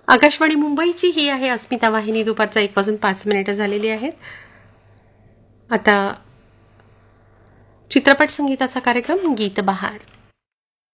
आकाशवाणी मुंबईची ही आहे अस्मिता वाहिनी. दुपारचा 1:05 झालेली आहेत. आता चित्रपट संगीताचा कार्यक्रम गीत बहार.